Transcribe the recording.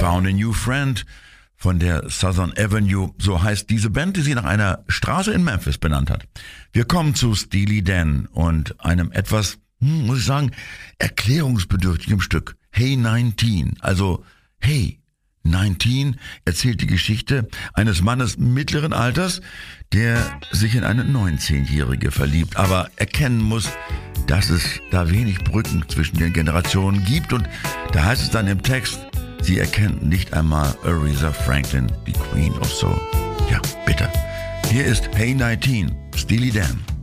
Found a New Friend von der Southern Avenue. So heißt diese Band, die sie nach einer Straße in Memphis benannt hat. Wir kommen zu Steely Dan und einem etwas, muss ich sagen, erklärungsbedürftigem Stück. Hey 19, also Hey 19 erzählt die Geschichte eines Mannes mittleren Alters, der sich in eine 19-Jährige verliebt, aber erkennen muss, dass es da wenig Brücken zwischen den Generationen gibt. Und da heißt es dann im Text, sie erkennt nicht einmal Aretha Franklin, die Queen of Soul. Ja, bitte. Hier ist Hey 19, Steely Dan.